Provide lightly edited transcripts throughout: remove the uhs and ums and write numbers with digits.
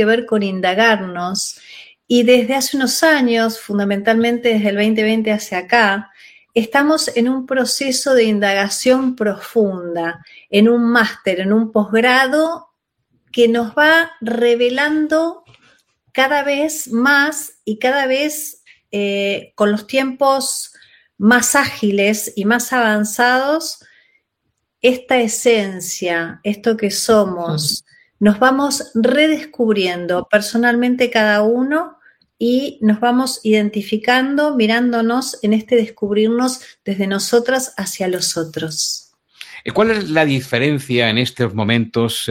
que ver con indagarnos. Y desde hace unos años, fundamentalmente desde el 2020 hacia acá, estamos en un proceso de indagación profunda, en un máster, en un posgrado que nos va revelando cada vez más y cada vez con los tiempos más ágiles y más avanzados, esta esencia, esto que somos, nos vamos redescubriendo personalmente cada uno y nos vamos identificando, mirándonos en este descubrirnos desde nosotras hacia los otros. ¿Cuál es la diferencia en estos momentos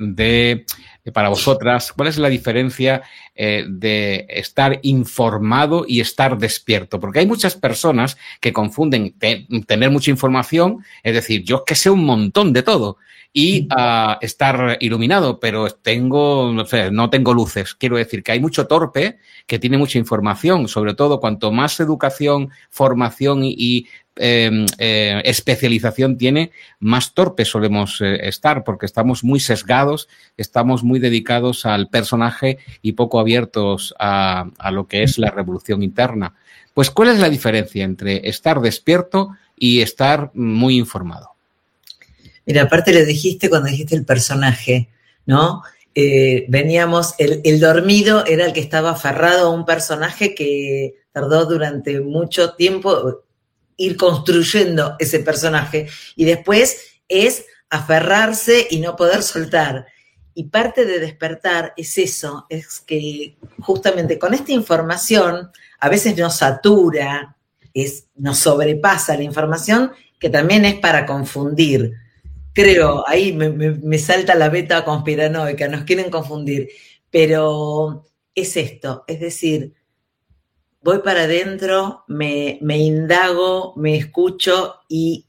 para vosotras? ¿Cuál es la diferencia de estar informado y estar despierto? Porque hay muchas personas que confunden tener mucha información, es decir, yo que sé un montón de todo, y estar iluminado, pero no tengo luces. Quiero decir que hay mucho torpe que tiene mucha información, sobre todo cuanto más educación, formación y especialización tiene, más torpes solemos estar, porque estamos muy sesgados, estamos muy dedicados al personaje y poco abiertos a lo que es la revolución interna. Pues, ¿cuál es la diferencia entre estar despierto y estar muy informado? Mira, aparte le dijiste cuando dijiste el personaje, ¿no? Veníamos, el dormido era el que estaba aferrado a un personaje que tardó durante mucho tiempo ir construyendo ese personaje, y después es aferrarse y no poder soltar. Y parte de despertar es eso, es que justamente con esta información a veces nos satura, nos sobrepasa la información, que también es para confundir. Creo, ahí me salta la beta conspiranoica, nos quieren confundir, pero es esto, es decir, voy para adentro, me indago, me escucho y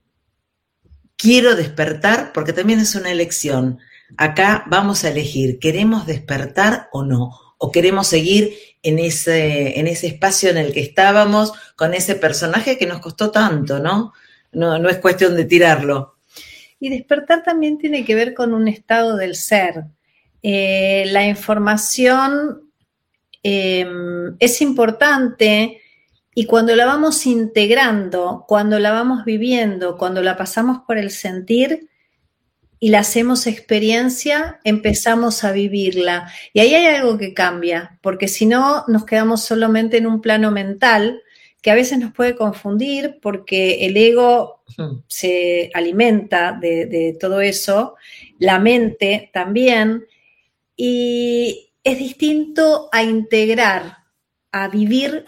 quiero despertar, porque también es una elección. Acá vamos a elegir, ¿queremos despertar o no? ¿O queremos seguir en ese espacio en el que estábamos, con ese personaje que nos costó tanto, ¿no? No es cuestión de tirarlo. Y despertar también tiene que ver con un estado del ser. La información es importante, y cuando la vamos integrando, cuando la vamos viviendo, cuando la pasamos por el sentir y la hacemos experiencia, empezamos a vivirla. Y ahí hay algo que cambia, porque si no nos quedamos solamente en un plano mental, que a veces nos puede confundir, porque el ego se alimenta de todo eso, la mente también, y es distinto a integrar, a vivir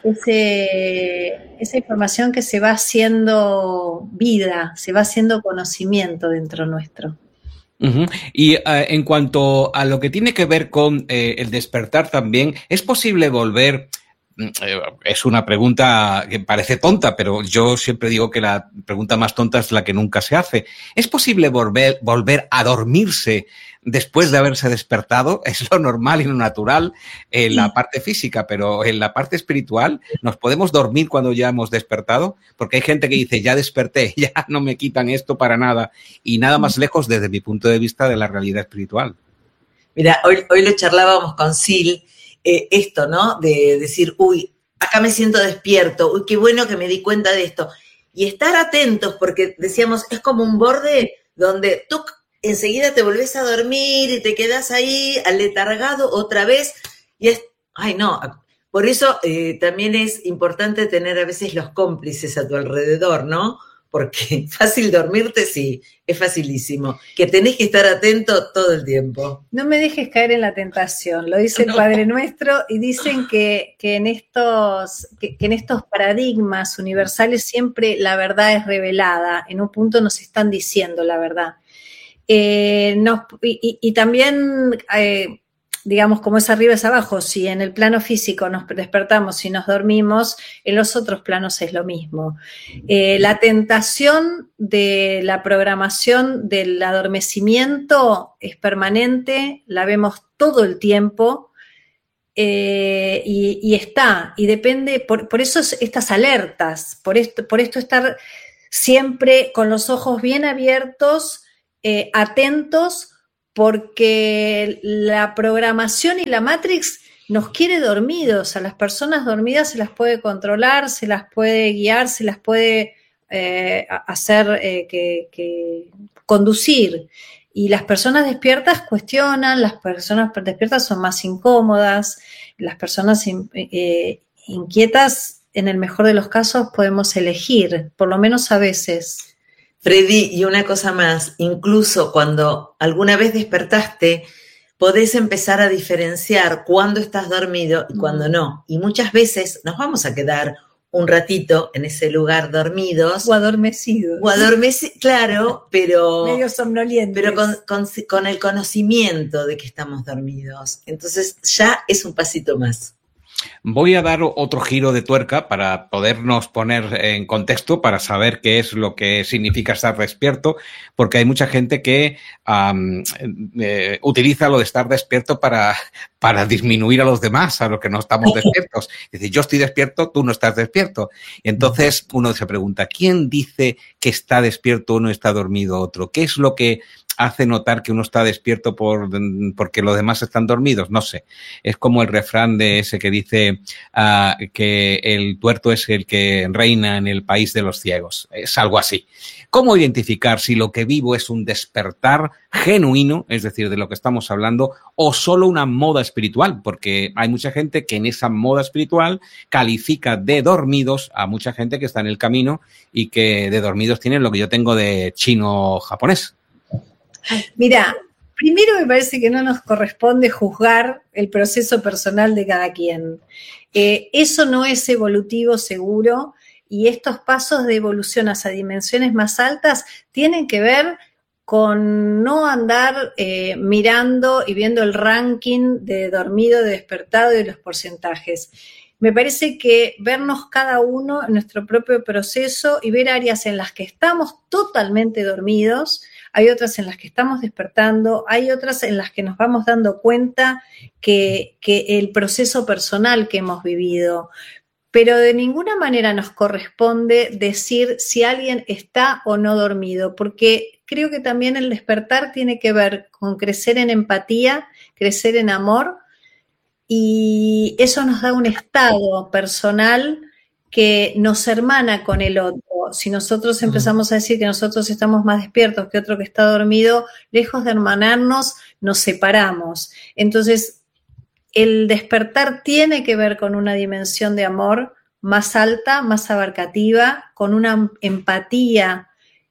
esa información que se va haciendo vida, se va haciendo conocimiento dentro nuestro. Uh-huh. Y en cuanto a lo que tiene que ver con el despertar también, ¿es posible volver? Es una pregunta que parece tonta, pero yo siempre digo que la pregunta más tonta es la que nunca se hace. ¿Es posible volver a dormirse después de haberse despertado? Es lo normal y lo natural en la parte física, pero en la parte espiritual, ¿nos podemos dormir cuando ya hemos despertado? Porque hay gente que dice, ya desperté, ya no me quitan esto para nada, y nada más lejos desde mi punto de vista de la realidad espiritual. Mira, hoy lo charlábamos con Sil, esto, ¿no? De decir, uy, acá me siento despierto, uy, qué bueno que me di cuenta de esto. Y estar atentos, porque decíamos, es como un borde donde tú enseguida te volvés a dormir y te quedás ahí aletargado otra vez. Y ay, no. Por eso también es importante tener a veces los cómplices a tu alrededor, ¿no? Porque fácil dormirte, sí, es facilísimo. Que tenés que estar atento todo el tiempo. No me dejes caer en la tentación, lo dice el Padre Nuestro, y dicen que en estos paradigmas universales siempre la verdad es revelada. En un punto nos están diciendo la verdad. Y también, digamos, como es arriba es abajo, si en el plano físico nos despertamos y nos dormimos, en los otros planos es lo mismo. La tentación de la programación del adormecimiento es permanente, la vemos todo el tiempo, y está, y depende, por eso estas alertas, por esto estar siempre con los ojos bien abiertos, atentos, porque la programación y la Matrix nos quiere dormidos. A las personas dormidas se las puede controlar, se las puede guiar, se las puede hacer conducir. Y las personas despiertas cuestionan, las personas despiertas son más incómodas, las personas inquietas, en el mejor de los casos, podemos elegir, por lo menos a veces. Freddy, y una cosa más, incluso cuando alguna vez despertaste, podés empezar a diferenciar cuándo estás dormido y cuándo no. Y muchas veces nos vamos a quedar un ratito en ese lugar dormidos. O adormecidos. Claro, pero... medio somnolientes. Pero con el conocimiento de que estamos dormidos. Entonces ya es un pasito más. Voy a dar otro giro de tuerca para podernos poner en contexto, para saber qué es lo que significa estar despierto, porque hay mucha gente que utiliza lo de estar despierto para disminuir a los demás, a los que no estamos despiertos. Es decir, yo estoy despierto, tú no estás despierto. Y entonces uno se pregunta, ¿quién dice que está despierto uno y está dormido otro? ¿Qué es lo que hace notar que uno está despierto porque los demás están dormidos? No sé. Es como el refrán de ese que dice que el tuerto es el que reina en el país de los ciegos. Es algo así. ¿Cómo identificar si lo que vivo es un despertar genuino, es decir, de lo que estamos hablando, o solo una moda espiritual? Porque hay mucha gente que en esa moda espiritual califica de dormidos a mucha gente que está en el camino y que de dormidos tienen lo que yo tengo de chino-japonés. Mira, primero me parece que no nos corresponde juzgar el proceso personal de cada quien. Eso no es evolutivo seguro, y estos pasos de evolución hacia dimensiones más altas tienen que ver con no andar mirando y viendo el ranking de dormido, de despertado y de los porcentajes. Me parece que vernos cada uno en nuestro propio proceso y ver áreas en las que estamos totalmente dormidos, hay otras en las que estamos despertando, hay otras en las que nos vamos dando cuenta que el proceso personal que hemos vivido, pero de ninguna manera nos corresponde decir si alguien está o no dormido, porque creo que también el despertar tiene que ver con crecer en empatía, crecer en amor, y eso nos da un estado personal que nos hermana con el otro. Si nosotros empezamos a decir que nosotros estamos más despiertos que otro que está dormido, lejos de hermanarnos, nos separamos. Entonces, el despertar tiene que ver con una dimensión de amor más alta, más abarcativa, con una empatía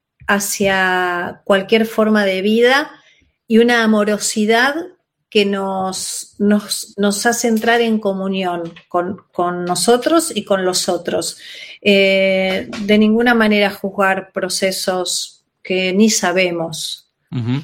hacia cualquier forma de vida y una amorosidad que nos hace entrar en comunión con nosotros y con los otros. De ninguna manera juzgar procesos que ni sabemos. Uh-huh.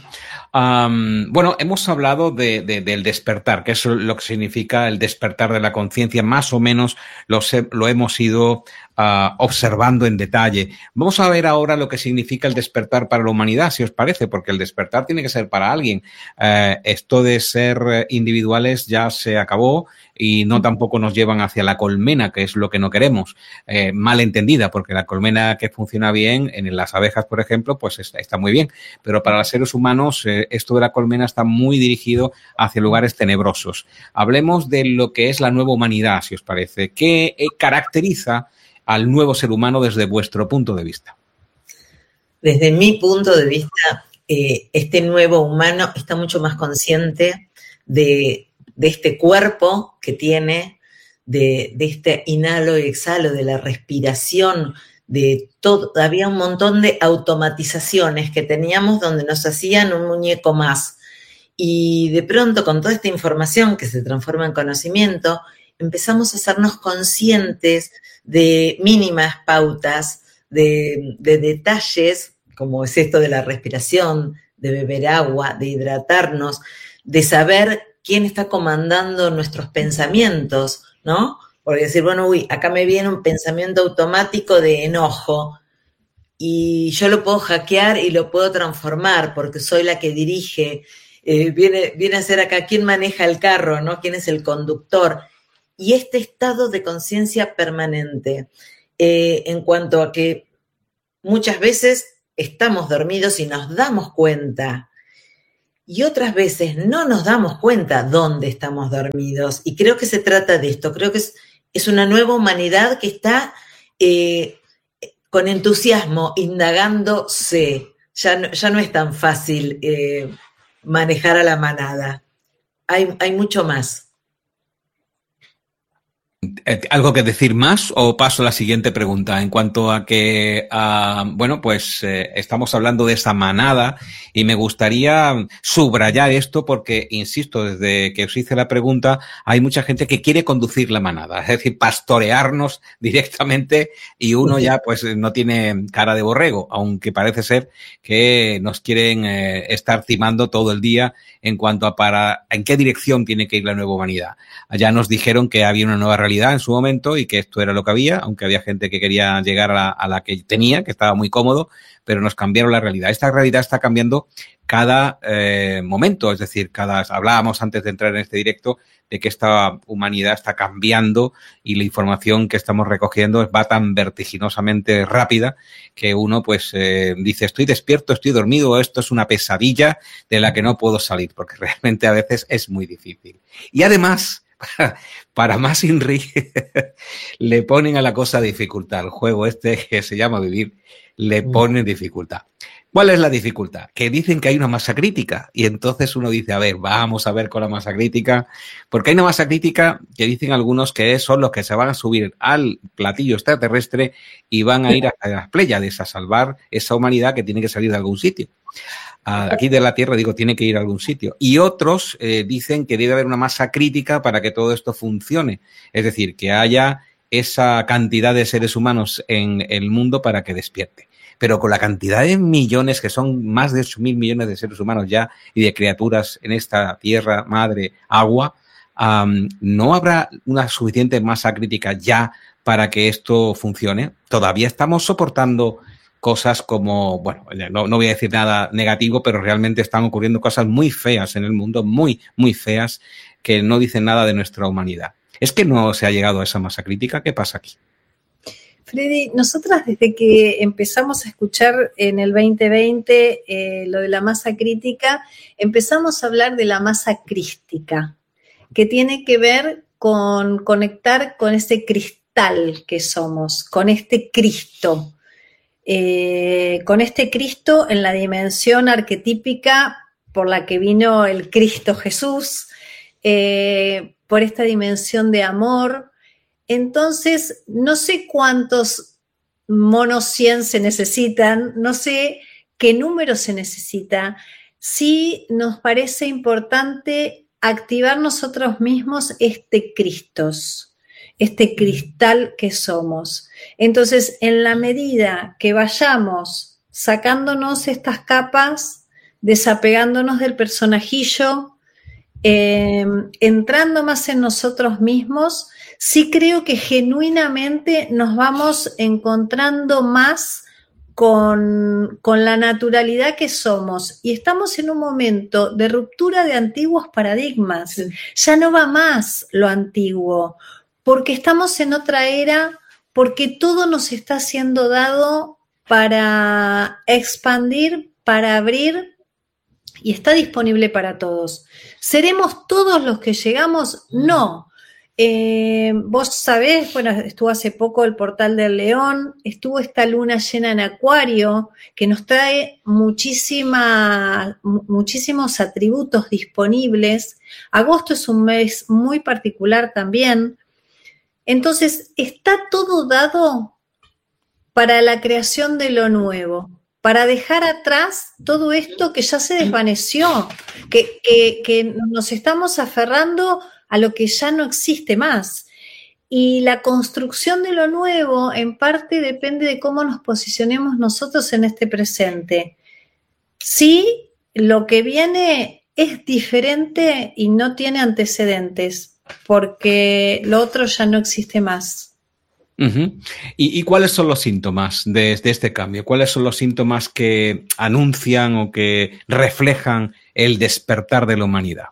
Bueno, hemos hablado del despertar, que es lo que significa el despertar de la conciencia. Más o menos lo hemos ido observando en detalle. Vamos a ver ahora lo que significa el despertar para la humanidad, si os parece, porque el despertar tiene que ser para alguien. Esto de ser individuales ya se acabó y no tampoco nos llevan hacia la colmena, que es lo que no queremos. Mal entendida, porque la colmena que funciona bien en las abejas, por ejemplo, pues está muy bien. Pero para los seres humanos, esto de la colmena está muy dirigido hacia lugares tenebrosos. Hablemos de lo que es la nueva humanidad, si os parece. ¿Qué caracteriza al nuevo ser humano desde vuestro punto de vista? Desde mi punto de vista, este nuevo humano está mucho más consciente de este cuerpo que tiene, de este inhalo y exhalo, de la respiración, de todo. Había un montón de automatizaciones que teníamos donde nos hacían un muñeco más. Y de pronto, con toda esta información que se transforma en conocimiento, empezamos a hacernos conscientes de mínimas pautas, de detalles, como es esto de la respiración, de beber agua, de hidratarnos, de saber quién está comandando nuestros pensamientos, ¿no? Porque decir, bueno, acá me viene un pensamiento automático de enojo y yo lo puedo hackear y lo puedo transformar porque soy la que dirige. Viene a ser acá quién maneja el carro, ¿no? ¿Quién es el conductor? Y este estado de conciencia permanente, en cuanto a que muchas veces estamos dormidos y nos damos cuenta y otras veces no nos damos cuenta dónde estamos dormidos. Y creo que se trata de esto. Creo que es una nueva humanidad que está con entusiasmo indagándose. Ya no es tan fácil manejar a la manada. Hay mucho más. ¿Algo que decir más o paso a la siguiente pregunta? En cuanto a que, estamos hablando de esa manada y me gustaría subrayar esto porque, insisto, desde que os hice la pregunta, hay mucha gente que quiere conducir la manada, es decir, pastorearnos directamente y uno ya pues no tiene cara de borrego, aunque parece ser que nos quieren estar timando todo el día en cuanto a en qué dirección tiene que ir la nueva humanidad. Ya nos dijeron que había una nueva realidad en su momento y que esto era lo que había, aunque había gente que quería llegar a la que tenía, que estaba muy cómodo, pero nos cambiaron la realidad. Esta realidad está cambiando cada momento, es decir, hablábamos antes de entrar en este directo de que esta humanidad está cambiando y la información que estamos recogiendo va tan vertiginosamente rápida que uno pues dice estoy despierto, estoy dormido, esto es una pesadilla de la que no puedo salir, porque realmente a veces es muy difícil. Y además, para más INRI, le ponen a la cosa dificultad. El juego este que se llama Vivir le ponen dificultad. ¿Cuál es la dificultad? Que dicen que hay una masa crítica y entonces uno dice, a ver, vamos a ver con la masa crítica, porque hay una masa crítica que dicen algunos que son los que se van a subir al platillo extraterrestre y van a ir a las Pléyades a salvar esa humanidad que tiene que salir de algún sitio. Aquí de la Tierra, tiene que ir a algún sitio. Y otros dicen que debe haber una masa crítica para que todo esto funcione. Es decir, que haya esa cantidad de seres humanos en el mundo para que despierte. Pero con la cantidad de millones, que son más de 8.000 millones de seres humanos ya y de criaturas en esta tierra, madre, agua, ¿no habrá una suficiente masa crítica ya para que esto funcione? Todavía estamos soportando cosas como, bueno, no voy a decir nada negativo, pero realmente están ocurriendo cosas muy feas en el mundo, muy, muy feas, que no dicen nada de nuestra humanidad. ¿Es que no se ha llegado a esa masa crítica? ¿Qué pasa aquí? Freddy, nosotras desde que empezamos a escuchar en el 2020 lo de la masa crítica, empezamos a hablar de la masa crística, que tiene que ver con conectar con ese cristal que somos, con este Cristo. Con este Cristo en la dimensión arquetípica por la que vino el Cristo Jesús, por esta dimensión de amor. Entonces, no sé cuántos monos 100 se necesitan, no sé qué número se necesita. Sí nos parece importante activar nosotros mismos este Cristos, este cristal que somos. Entonces, en la medida que vayamos sacándonos estas capas, desapegándonos del personajillo, entrando más en nosotros mismos, sí creo que genuinamente nos vamos encontrando más con la naturalidad que somos y estamos en un momento de ruptura de antiguos paradigmas. Sí. Ya no va más lo antiguo, porque estamos en otra era, porque todo nos está siendo dado para expandir, para abrir y está disponible para todos. ¿Seremos todos los que llegamos? No. Vos sabés, bueno, estuvo hace poco el Portal del León, estuvo esta luna llena en Acuario, que nos trae muchísimos atributos disponibles. Agosto es un mes muy particular también. Entonces, está todo dado para la creación de lo nuevo, para dejar atrás todo esto que ya se desvaneció, que nos estamos aferrando a lo que ya no existe más. Y la construcción de lo nuevo, en parte, depende de cómo nos posicionemos nosotros en este presente. Sí, lo que viene es diferente y no tiene antecedentes, porque lo otro ya no existe más. Uh-huh. ¿Y cuáles son los síntomas de este cambio? ¿Cuáles son los síntomas que anuncian o que reflejan el despertar de la humanidad?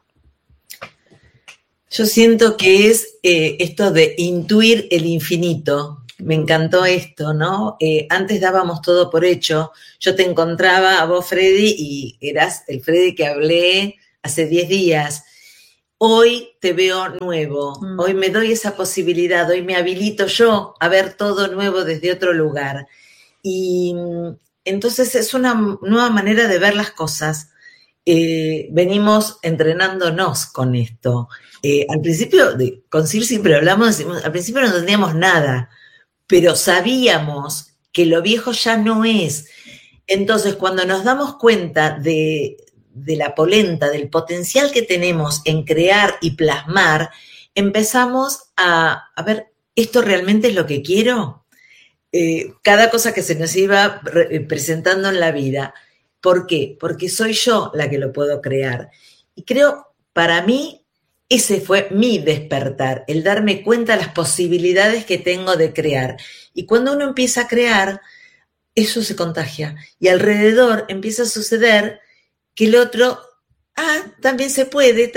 Yo siento que es esto de intuir el infinito. me encantó esto, ¿no? Antes dábamos todo por hecho. Yo te encontraba a vos, Freddy, y eras el Freddy que hablé hace 10 días. Hoy te veo nuevo, hoy me doy esa posibilidad, hoy me habilito yo a ver todo nuevo desde otro lugar. Y entonces es una nueva manera de ver las cosas. Venimos entrenándonos con esto. Al principio, con Sil siempre hablamos, decimos, al principio no entendíamos nada, pero sabíamos que lo viejo ya no es. Entonces, cuando nos damos cuenta de la polenta, del potencial que tenemos en crear y plasmar, empezamos a ver, ¿esto realmente es lo que quiero? Cada cosa que se nos iba presentando en la vida. ¿Por qué? Porque soy yo la que lo puedo crear. Y creo, para mí, ese fue mi despertar, el darme cuenta de las posibilidades que tengo de crear. Y cuando uno empieza a crear, eso se contagia. Y alrededor empieza a suceder que el otro, también se puede,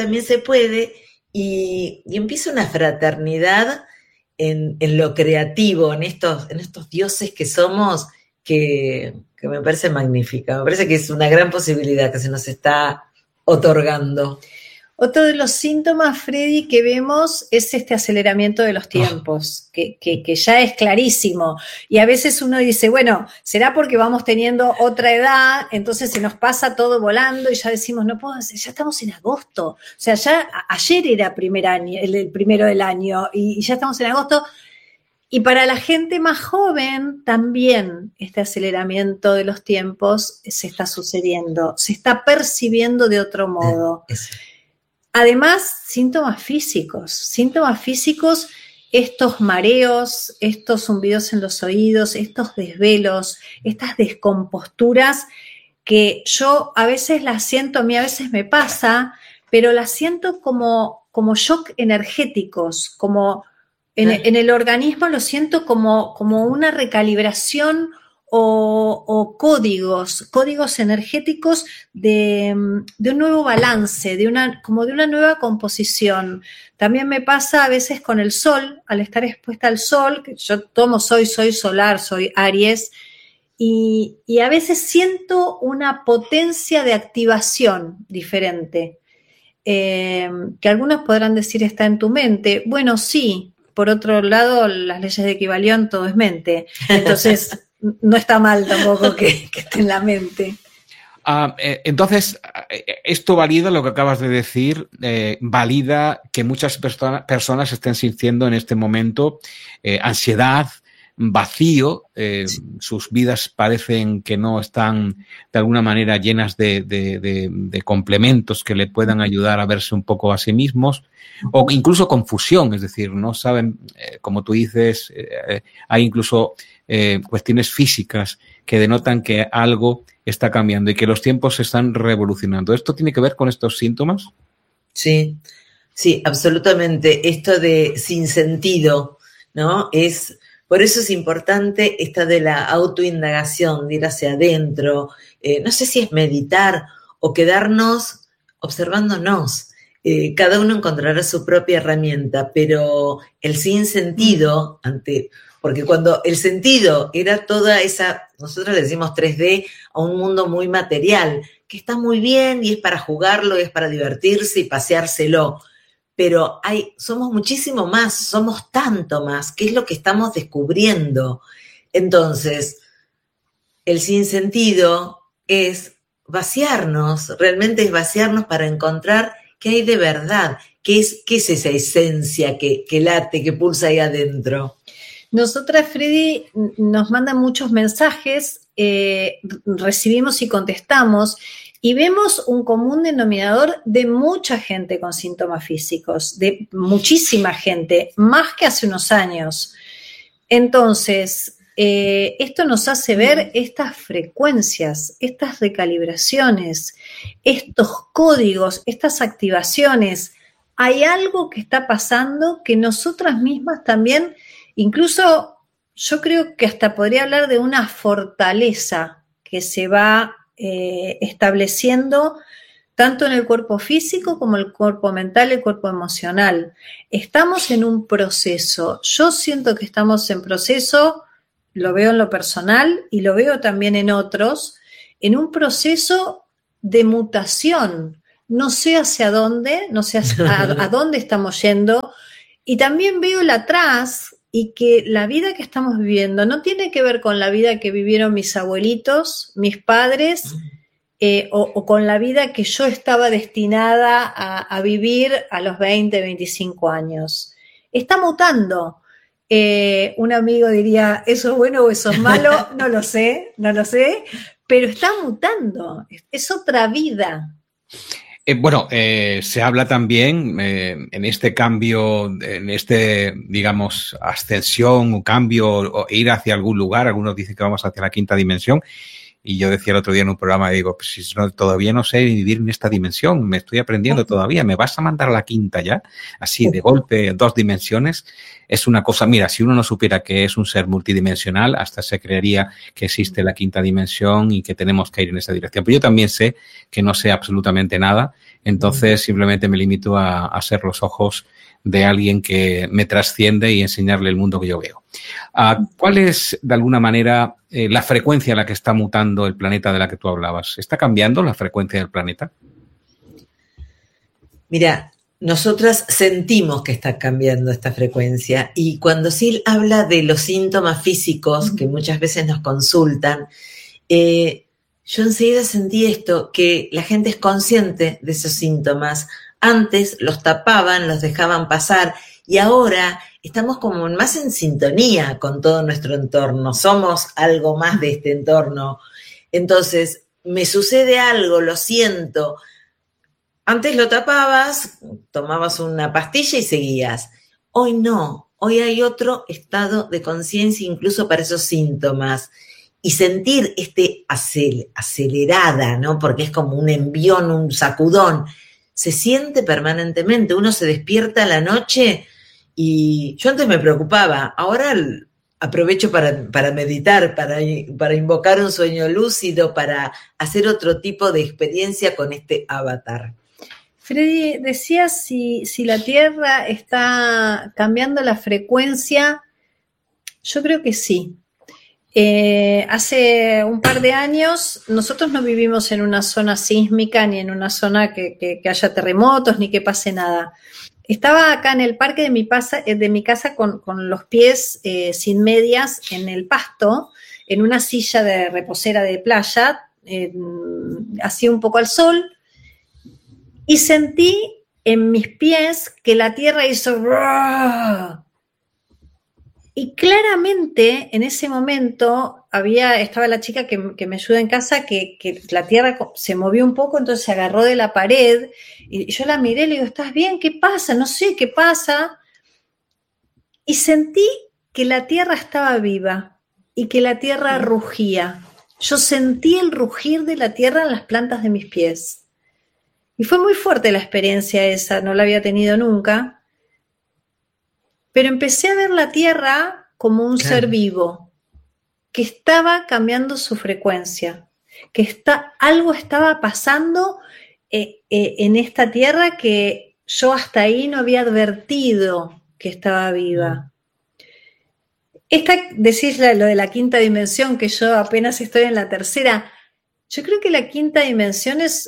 y empieza una fraternidad en lo creativo, en estos dioses que somos, que me parece magnífica. Me parece que es una gran posibilidad que se nos está otorgando. Otro de los síntomas, Freddy, que vemos es este aceleramiento de los tiempos, que ya es clarísimo. Y a veces uno dice, bueno, será porque vamos teniendo otra edad, entonces se nos pasa todo volando y ya decimos, no puedo hacer, ya estamos en agosto. O sea, ya ayer era el primero del año y ya estamos en agosto. Y para la gente más joven también este aceleramiento de los tiempos se está sucediendo, se está percibiendo de otro modo. Además, síntomas físicos, estos mareos, estos zumbidos en los oídos, estos desvelos, estas descomposturas que yo a veces las siento, a mí a veces me pasa, pero las siento como shock energéticos, como en el organismo lo siento como una recalibración o códigos energéticos de un nuevo balance, como de una nueva composición. También me pasa a veces con el sol, al estar expuesta al sol, que yo soy solar, soy Aries, y a veces siento una potencia de activación diferente, que algunos podrán decir está en tu mente. Bueno, sí, por otro lado, las leyes de Equivalión, todo es mente. Entonces, no está mal tampoco que esté en la mente. Entonces, esto valida lo que acabas de decir, valida que muchas personas estén sintiendo en este momento ansiedad, vacío, sus vidas parecen que no están de alguna manera llenas de complementos que le puedan ayudar a verse un poco a sí mismos, o incluso confusión, es decir, no saben, como tú dices, hay incluso cuestiones físicas que denotan que algo está cambiando y que los tiempos se están revolucionando. ¿Esto tiene que ver con estos síntomas? Sí, absolutamente. Esto de sinsentido, ¿no? Por eso es importante esta de la autoindagación, de ir hacia adentro. No sé si es meditar o quedarnos observándonos. Cada uno encontrará su propia herramienta, pero el sinsentido, porque cuando el sentido era toda esa, nosotros le decimos 3D, a un mundo muy material, que está muy bien y es para jugarlo, y es para divertirse y paseárselo. Pero somos muchísimo más, somos tanto más, que es lo que estamos descubriendo. Entonces, el sinsentido es vaciarnos, realmente es vaciarnos para encontrar qué hay de verdad, qué es esa esencia que late, que pulsa ahí adentro. Nosotras, Freddy, nos mandan muchos mensajes, recibimos y contestamos, y vemos un común denominador de mucha gente con síntomas físicos, de muchísima gente, más que hace unos años. Entonces, esto nos hace ver estas frecuencias, estas recalibraciones, estos códigos, estas activaciones. Hay algo que está pasando que nosotras mismas también, incluso yo creo que hasta podría hablar de una fortaleza que se va estableciendo tanto en el cuerpo físico como el cuerpo mental y el cuerpo emocional. Estamos en un proceso. Yo siento que estamos en proceso, lo veo en lo personal y lo veo también en otros, en un proceso de mutación. No sé hacia dónde, no sé a dónde estamos yendo. Y también veo el atrás y que la vida que estamos viviendo no tiene que ver con la vida que vivieron mis abuelitos, mis padres, o con la vida que yo estaba destinada a vivir a los 20, 25 años. Está mutando. Un amigo diría, ¿eso es bueno o eso es malo? No lo sé, pero está mutando. Es otra vida. Se habla también en este cambio, en este, digamos, ascensión o cambio, o ir hacia algún lugar. Algunos dicen que vamos hacia la quinta dimensión. Y yo decía el otro día en un programa, digo, pues si no, todavía no sé vivir en esta dimensión, me estoy aprendiendo todavía, ¿me vas a mandar a la quinta ya? Así, de golpe, 2 dimensiones. Es una cosa, mira, si uno no supiera que es un ser multidimensional, hasta se creería que existe la quinta dimensión y que tenemos que ir en esa dirección. Pero yo también sé que no sé absolutamente nada, entonces simplemente me limito a ser los ojos de alguien que me trasciende y enseñarle el mundo que yo veo. ¿Cuál es, de alguna manera, la frecuencia a la que está mutando el planeta de la que tú hablabas? ¿Está cambiando la frecuencia del planeta? Mira, nosotras sentimos que está cambiando esta frecuencia y cuando Sil habla de los síntomas físicos que muchas veces nos consultan, yo enseguida sentí esto, que la gente es consciente de esos síntomas. Antes los tapaban, los dejaban pasar y ahora estamos como más en sintonía con todo nuestro entorno. Somos algo más de este entorno. Entonces, me sucede algo, lo siento. Antes lo tapabas, tomabas una pastilla y seguías. Hoy no, hoy hay otro estado de conciencia incluso para esos síntomas. Y sentir acelerada, ¿no? Porque es como un envión, un sacudón. Se siente permanentemente, uno se despierta a la noche y yo antes me preocupaba, ahora aprovecho para meditar, para invocar un sueño lúcido, para hacer otro tipo de experiencia con este avatar. Freddy, decías si la Tierra está cambiando la frecuencia. Yo creo que sí. Hace un par de años nosotros no vivimos en una zona sísmica ni en una zona que haya terremotos ni que pase nada. Estaba acá en el parque de mi casa con los pies sin medias en el pasto, en una silla de reposera de playa, así un poco al sol, y sentí en mis pies que la tierra hizo... Y claramente en ese momento estaba la chica que me ayuda en casa, que la tierra se movió un poco, entonces se agarró de la pared y yo la miré y le digo, ¿estás bien? ¿Qué pasa? No sé qué pasa. Y sentí que la tierra estaba viva y que la tierra rugía. Yo sentí el rugir de la tierra en las plantas de mis pies. Y fue muy fuerte la experiencia esa, no la había tenido nunca. Pero empecé a ver la Tierra como un ser vivo, que estaba cambiando su frecuencia, que algo estaba pasando en esta Tierra que yo hasta ahí no había advertido que estaba viva. Decís lo de la quinta dimensión, que yo apenas estoy en la tercera. Yo creo que la quinta dimensión es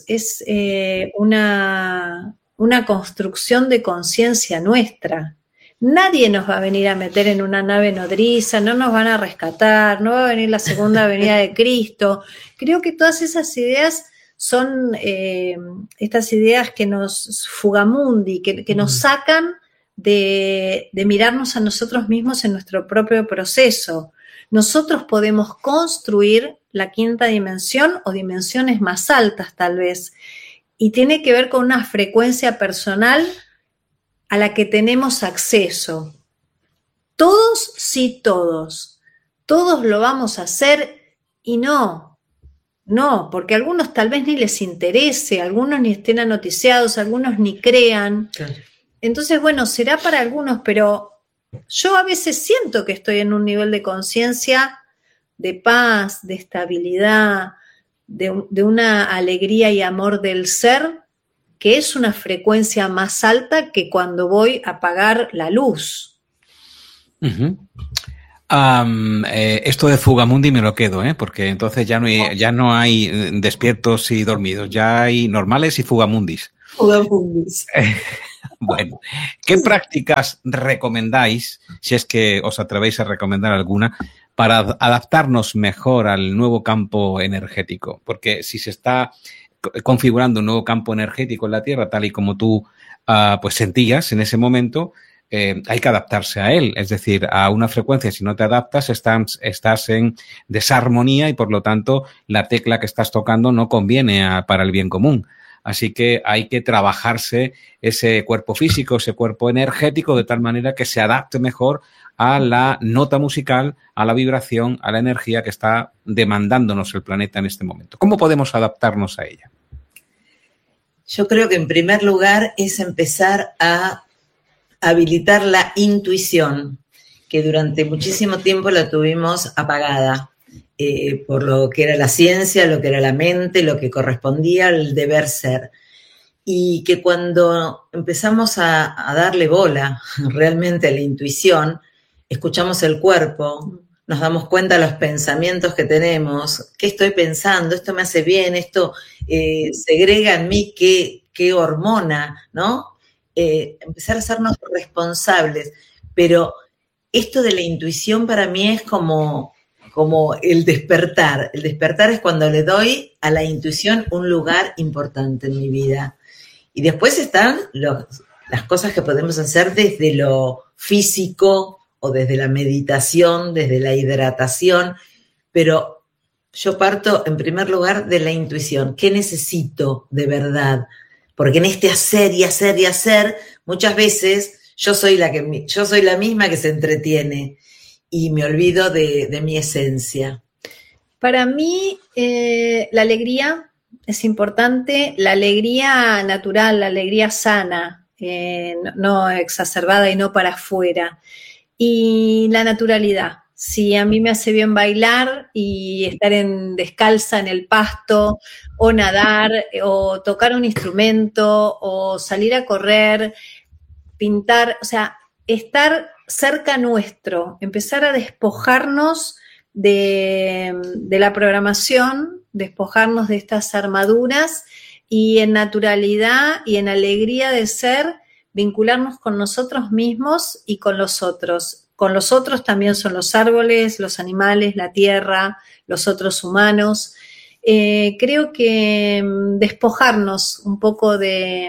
una construcción de conciencia nuestra. Nadie nos va a venir a meter en una nave nodriza, no nos van a rescatar, no va a venir la segunda venida de Cristo. Creo que todas esas ideas son estas ideas que nos fugamundi, que nos sacan de mirarnos a nosotros mismos en nuestro propio proceso. Nosotros podemos construir la quinta dimensión o dimensiones más altas tal vez, y tiene que ver con una frecuencia personal a la que tenemos acceso. Todos, sí, todos. Todos lo vamos a hacer y no, porque a algunos tal vez ni les interese, algunos ni estén anoticiados, algunos ni crean. Claro. Entonces, bueno, será para algunos, pero yo a veces siento que estoy en un nivel de conciencia, de paz, de estabilidad, de una alegría y amor del ser, que es una frecuencia más alta que cuando voy a apagar la luz. Uh-huh. Esto de Fugamundi me lo quedo, porque entonces ya no hay despiertos y dormidos, ya hay normales y Fugamundis. Fugamundis. Bueno, ¿qué prácticas recomendáis, si es que os atrevéis a recomendar alguna, para adaptarnos mejor al nuevo campo energético? Porque si se está configurando un nuevo campo energético en la Tierra, tal y como tú pues sentías en ese momento, hay que adaptarse a él. Es decir, a una frecuencia, si no te adaptas, estás en desarmonía y, por lo tanto, la tecla que estás tocando no conviene para el bien común. Así que hay que trabajarse ese cuerpo físico, ese cuerpo energético, de tal manera que se adapte mejor a la nota musical, a la vibración, a la energía que está demandándonos el planeta en este momento. ¿Cómo podemos adaptarnos a ella? Yo creo que en primer lugar es empezar a habilitar la intuición, que durante muchísimo tiempo la tuvimos apagada. Por lo que era la ciencia, lo que era la mente, lo que correspondía al deber ser. Y que cuando empezamos a darle bola realmente a la intuición, escuchamos el cuerpo, nos damos cuenta de los pensamientos que tenemos, qué estoy pensando, esto me hace bien, esto segrega en mí qué hormona, ¿no? Empezar a hacernos responsables. Pero esto de la intuición para mí es como el despertar. El despertar es cuando le doy a la intuición un lugar importante en mi vida. Y después están las cosas que podemos hacer desde lo físico o desde la meditación, desde la hidratación, pero yo parto en primer lugar de la intuición. ¿Qué necesito de verdad? Porque en este hacer y hacer y hacer, muchas veces yo soy la misma que se entretiene y me olvido de mi esencia. Para mí, la alegría es importante, la alegría natural, la alegría sana, no exacerbada y no para afuera. Y la naturalidad. Si a mí me hace bien bailar y estar descalza en el pasto, o nadar, o tocar un instrumento, o salir a correr, pintar, o sea, estar cerca nuestro, empezar a despojarnos de la programación, despojarnos de estas armaduras y en naturalidad y en alegría de ser, vincularnos con nosotros mismos y con los otros. Con los otros también son los árboles, los animales, la tierra, los otros humanos. Creo que despojarnos un poco de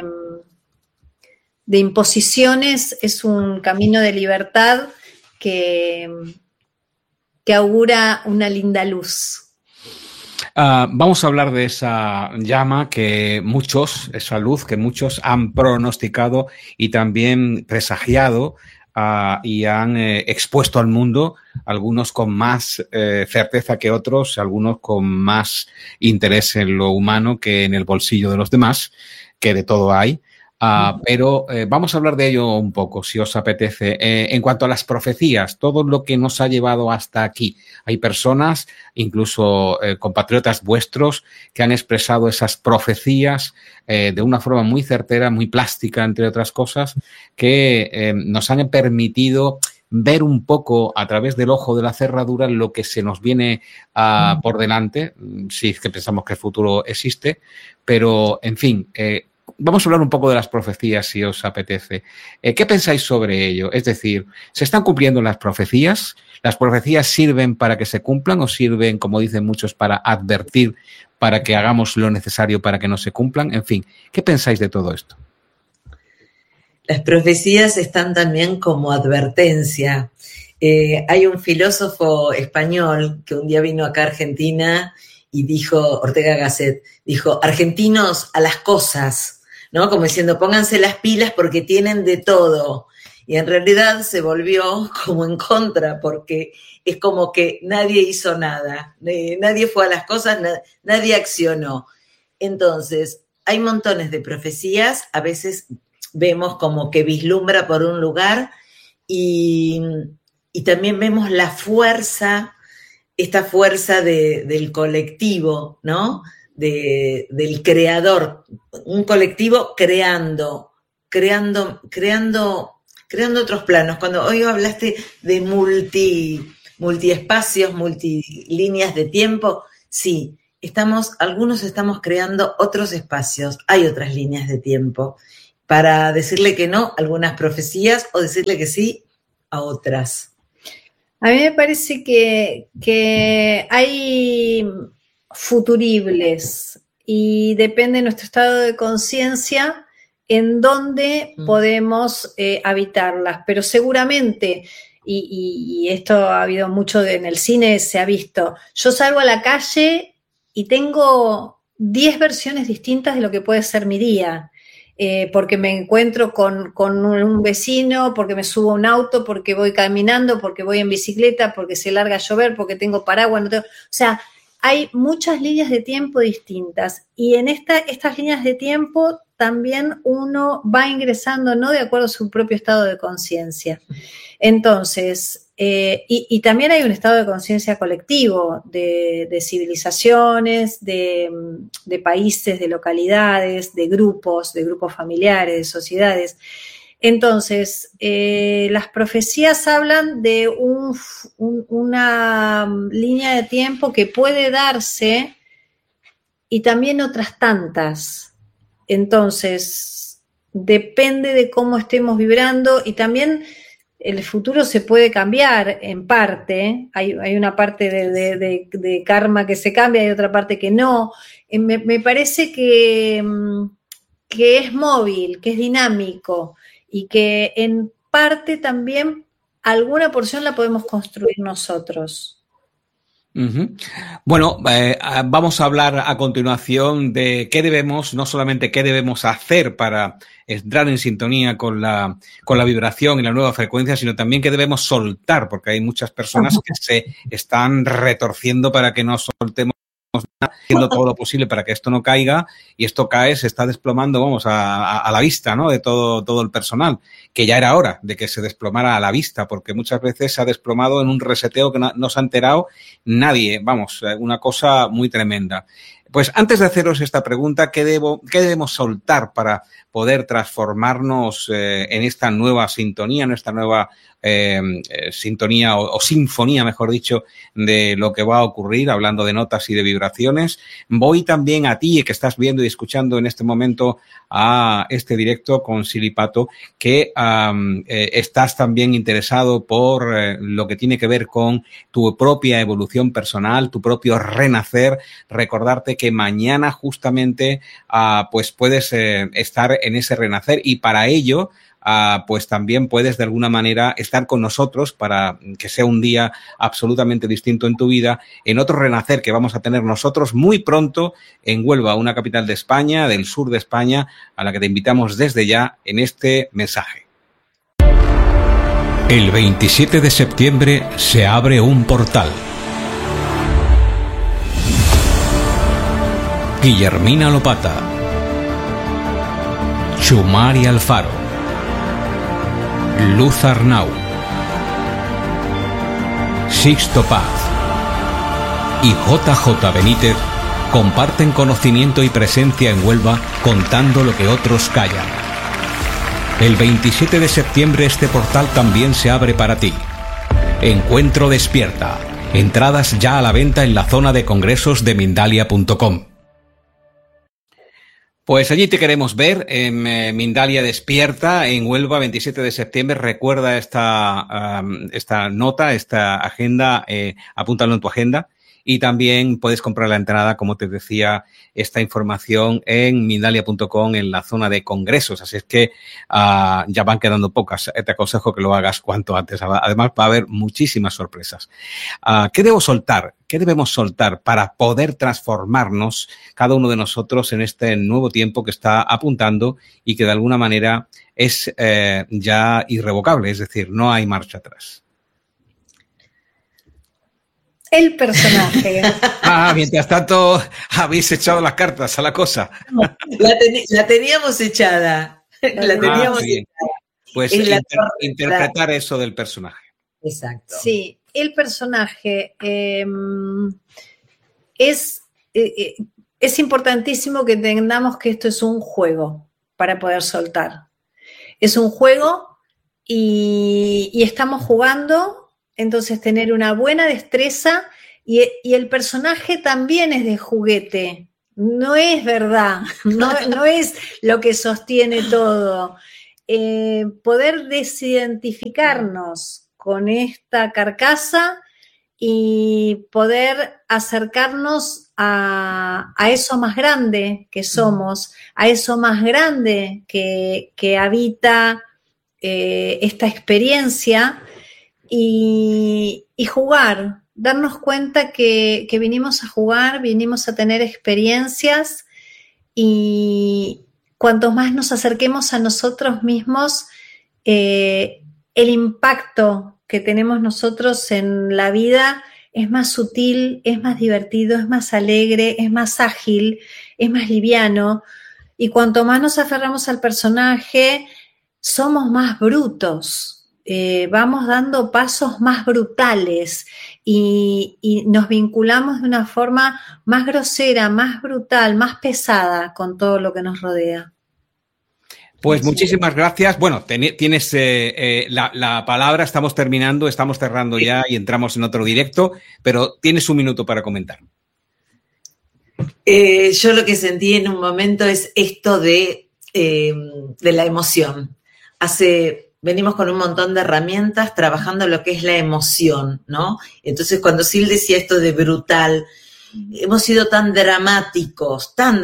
imposiciones es un camino de libertad que augura una linda luz. Vamos a hablar de esa llama esa luz que muchos han pronosticado y también presagiado y han expuesto al mundo, algunos con más certeza que otros, algunos con más interés en lo humano que en el bolsillo de los demás, que de todo hay. Pero vamos a hablar de ello un poco, si os apetece. En cuanto a las profecías, todo lo que nos ha llevado hasta aquí. Hay personas, incluso compatriotas vuestros, que han expresado esas profecías de una forma muy certera, muy plástica, entre otras cosas, que nos han permitido ver un poco a través del ojo de la cerradura lo que se nos viene por delante, si es que pensamos que el futuro existe, pero, en fin, vamos a hablar un poco de las profecías, si os apetece. ¿Qué pensáis sobre ello? Es decir, ¿se están cumpliendo las profecías? ¿Las profecías sirven para que se cumplan o sirven, como dicen muchos, para advertir, para que hagamos lo necesario para que no se cumplan? En fin, ¿qué pensáis de todo esto? Las profecías están también como advertencia. Hay un filósofo español que un día vino acá a Argentina y dijo, Ortega Gasset, dijo, argentinos a las cosas, ¿no? Como diciendo, pónganse las pilas porque tienen de todo. Y en realidad se volvió como en contra, porque es como que nadie hizo nada, nadie fue a las cosas, nadie accionó. Entonces, hay montones de profecías, a veces vemos como que vislumbra por un lugar y también vemos la fuerza esta fuerza del colectivo, ¿no? Del creador, un colectivo creando otros planos. Cuando hoy hablaste de multiespacios, multilíneas de tiempo, sí, algunos estamos creando otros espacios, hay otras líneas de tiempo, para decirle que no a algunas profecías o decirle que sí a otras. A mí me parece que hay futuribles y depende de nuestro estado de conciencia en dónde podemos habitarlas, pero seguramente, y esto ha habido mucho en el cine, se ha visto, yo salgo a la calle y tengo 10 versiones distintas de lo que puede ser mi día. Porque me encuentro con un vecino, porque me subo a un auto, porque voy caminando, porque voy en bicicleta, porque se larga a llover, porque tengo paraguas, o sea, hay muchas líneas de tiempo distintas y en estas líneas de tiempo también uno va ingresando, ¿no?, de acuerdo a su propio estado de conciencia. Entonces, y también hay un estado de conciencia colectivo de civilizaciones, de países, de localidades, de grupos familiares, de sociedades. Entonces, las profecías hablan de una línea de tiempo que puede darse y también otras tantas. Entonces, depende de cómo estemos vibrando y también el futuro se puede cambiar en parte. Hay una parte de karma que se cambia, hay otra parte que no. Me parece que es móvil, que es dinámico y que en parte también alguna porción la podemos construir nosotros. Bueno, vamos a hablar a continuación de qué debemos, no solamente qué debemos hacer para entrar en sintonía con la vibración y la nueva frecuencia, sino también qué debemos soltar, porque hay muchas personas que se están retorciendo para que no soltemos nada, haciendo todo lo posible para que esto no caiga, y esto cae, se está desplomando, vamos, a la vista, ¿no?, de todo el personal, que ya era hora de que se desplomara a la vista, porque muchas veces se ha desplomado en un reseteo que no se ha enterado nadie, vamos, una cosa muy tremenda. Pues antes de haceros esta pregunta, ¿qué debemos soltar para poder transformarnos en esta nueva sintonía, en esta nueva sintonía o sinfonía, mejor dicho, de lo que va a ocurrir, hablando de notas y de vibraciones? Voy también a ti, que estás viendo y escuchando en este momento a este directo con Silipato, que estás también interesado por lo que tiene que ver con tu propia evolución personal, tu propio renacer. Recordarte que mañana justamente pues puedes estar en ese renacer, y para ello pues también puedes de alguna manera estar con nosotros para que sea un día absolutamente distinto en tu vida, en otro renacer que vamos a tener nosotros muy pronto en Huelva, una capital de España, del sur de España, a la que te invitamos desde ya en este mensaje. El 27 de septiembre se abre un portal. Guillermina Lopata, Chumari Alfaro, Luz Arnau, Sixto Paz y JJ Benítez comparten conocimiento y presencia en Huelva, contando lo que otros callan. El 27 de septiembre este portal también se abre para ti. Encuentro Despierta. Entradas ya a la venta en la zona de congresos de Mindalia.com. Pues allí te queremos ver en Mindalia Despierta, en Huelva, 27 de septiembre. Recuerda esta nota, esta agenda, apúntalo en tu agenda. Y también puedes comprar la entrada, como te decía, esta información en Mindalia.com, en la zona de congresos. Así es que ya van quedando pocas. Te aconsejo que lo hagas cuanto antes. Además, va a haber muchísimas sorpresas. ¿Qué debo soltar? ¿Qué debemos soltar para poder transformarnos cada uno de nosotros en este nuevo tiempo que está apuntando y que de alguna manera es ya irrevocable? Es decir, no hay marcha atrás. El personaje. Mientras tanto, habéis echado las cartas a la cosa. La teníamos echada. La teníamos echada. Pues interpretar eso del personaje. Exacto. Sí. el personaje es importantísimo que entendamos que esto es un juego para poder soltar. Es un juego y estamos jugando, entonces tener una buena destreza y el personaje también es de juguete. No es verdad, no es lo que sostiene todo. Poder desidentificarnos con esta carcasa y poder acercarnos a eso más grande que somos, a eso más grande que habita esta experiencia y jugar, darnos cuenta que vinimos a jugar, vinimos a tener experiencias y cuanto más nos acerquemos a nosotros mismos, el impacto que tenemos nosotros en la vida es más sutil, es más divertido, es más alegre, es más ágil, es más liviano. Y cuanto más nos aferramos al personaje, somos más brutos. Vamos dando pasos más brutales y nos vinculamos de una forma más grosera, más brutal, más pesada con todo lo que nos rodea. Pues muchísimas gracias. Bueno, tienes la palabra, estamos cerrando ya y entramos en otro directo, pero tienes un minuto para comentar. Yo lo que sentí en un momento es esto de la emoción. Venimos con un montón de herramientas trabajando lo que es la emoción, ¿no? Entonces, cuando Sil decía esto de brutal, hemos sido tan dramáticos, tan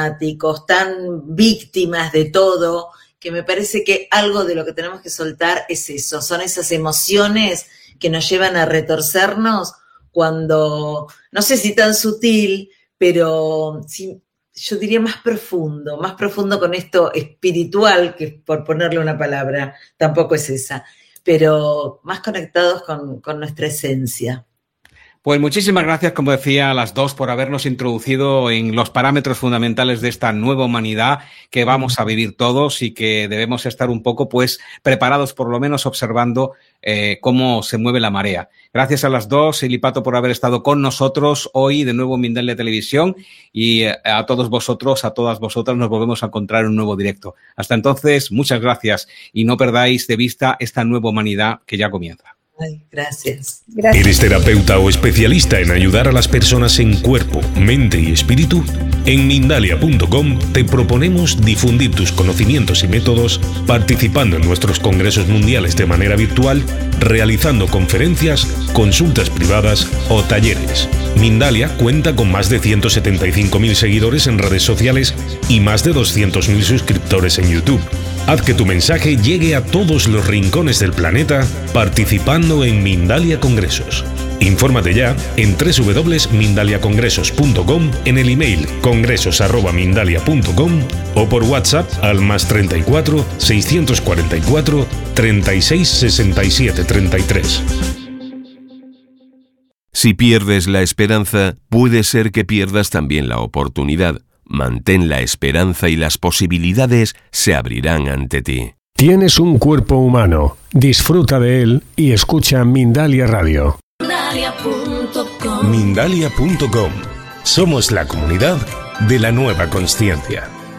víctimas de todo, que me parece que algo de lo que tenemos que soltar es eso, son esas emociones que nos llevan a retorcernos cuando, no sé si tan sutil, pero sí, yo diría más profundo con esto espiritual, que por ponerle una palabra, tampoco es esa, pero más conectados con nuestra esencia. Pues muchísimas gracias, como decía, a las dos por habernos introducido en los parámetros fundamentales de esta nueva humanidad que vamos a vivir todos y que debemos estar un poco, pues, preparados, por lo menos observando cómo se mueve la marea. Gracias a las dos, Sil y Pato, por haber estado con nosotros hoy de nuevo en Mindalia Televisión y a todos vosotros, a todas vosotras, nos volvemos a encontrar en un nuevo directo. Hasta entonces, muchas gracias y no perdáis de vista esta nueva humanidad que ya comienza. Ay, gracias. ¿Eres terapeuta o especialista en ayudar a las personas en cuerpo, mente y espíritu? En Mindalia.com te proponemos difundir tus conocimientos y métodos participando en nuestros congresos mundiales de manera virtual, realizando conferencias, consultas privadas o talleres. Mindalia cuenta con más de 175.000 seguidores en redes sociales y más de 200.000 suscriptores en YouTube. Haz que tu mensaje llegue a todos los rincones del planeta participando en Mindalia Congresos. Infórmate ya en www.mindaliacongresos.com, en el email congresos@mindalia.com o por WhatsApp al +34 644 36 67 33. Si pierdes la esperanza, puede ser que pierdas también la oportunidad. Mantén la esperanza y las posibilidades se abrirán ante ti. Tienes un cuerpo humano, disfruta de él y escucha Mindalia Radio. Mindalia.com. Somos la comunidad de la nueva consciencia.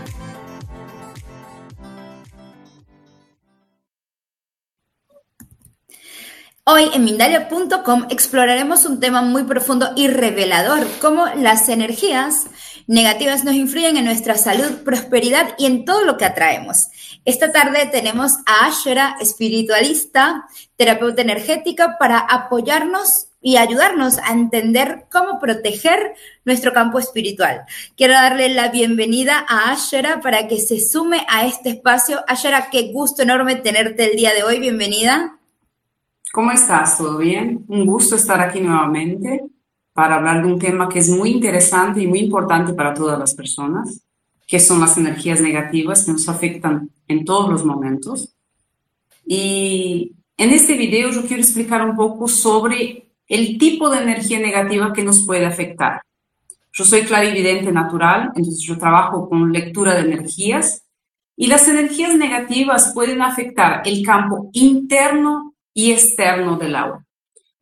Hoy en Mindalia.com exploraremos un tema muy profundo y revelador, cómo las energías negativas nos influyen en nuestra salud, prosperidad y en todo lo que atraemos. Esta tarde tenemos a Ashera, espiritualista, terapeuta energética, para apoyarnos y ayudarnos a entender cómo proteger nuestro campo espiritual. Quiero darle la bienvenida a Ashera para que se sume a este espacio. Ashera, qué gusto enorme tenerte el día de hoy. Bienvenida. ¿Cómo estás? ¿Todo bien? Un gusto estar aquí nuevamente para hablar de un tema que es muy interesante y muy importante para todas las personas, que son las energías negativas que nos afectan en todos los momentos. Y en este video yo quiero explicar un poco sobre el tipo de energía negativa que nos puede afectar. Yo soy clarividente natural, entonces yo trabajo con lectura de energías y las energías negativas pueden afectar el campo interno y externo del aura.